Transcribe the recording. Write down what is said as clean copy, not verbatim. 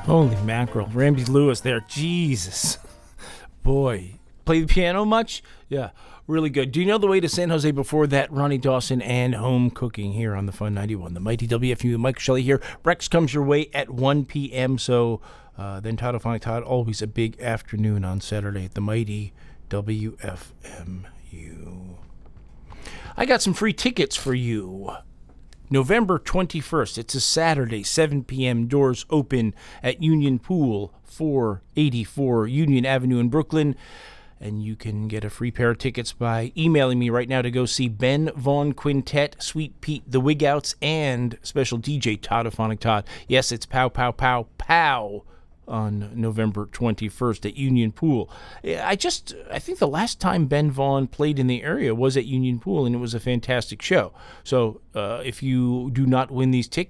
Holy mackerel. Ramsey Lewis there. Jesus. Boy. Play the piano much? Yeah. Really good. Do you know the way to San Jose before that? Ronnie Dawson and Home Cooking here on the Fun 91. The Mighty WFMU. Mike Shelley here. Brex comes your way at 1 p.m. So then Todd-O-Phonic Todd, always a big afternoon on Saturday at the Mighty WFMU. I got some free tickets for you. November 21st. It's a Saturday, 7 p.m. Doors open at Union Pool, 484 Union Avenue in Brooklyn. And you can get a free pair of tickets by emailing me right now to go see Ben Vaughn Quintet, Sweet Pete, The Wigouts, and special DJ Todd-O-Phonic Todd. Yes, it's Pow, Pow, Pow, Pow on November 21st at Union Pool. I think the last time Ben Vaughn played in the area was at Union Pool, and it was a fantastic show. So if you do not win these tickets,